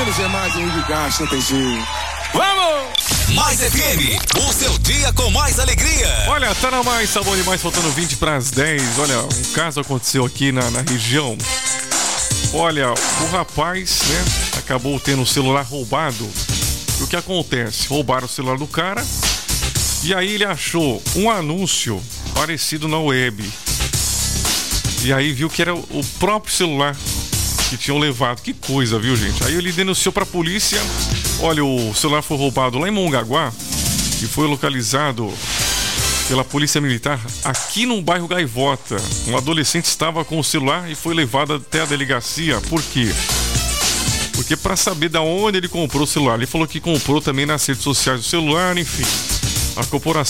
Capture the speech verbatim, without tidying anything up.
Vamos é mais um de gasto, não tem jeito. Vamos! Mais F M, o seu dia com mais alegria. Olha, tá na Mais Sabor e Mais, faltando vinte para as dez. Olha, um caso aconteceu aqui na, na região. Olha, o rapaz, né, acabou tendo o celular roubado. E o que acontece? Roubaram o celular do cara e aí ele achou um anúncio parecido na web. E aí viu que era o próprio celular que tinham levado. Que coisa, viu, gente? Aí ele denunciou pra polícia. Olha, o celular foi roubado lá em Mongaguá e foi localizado pela polícia militar aqui no bairro Gaivota. Um adolescente estava com o celular e foi levado até a delegacia. Por quê? Porque para saber da onde ele comprou o celular. Ele falou que comprou também nas redes sociais do celular, enfim. A corporação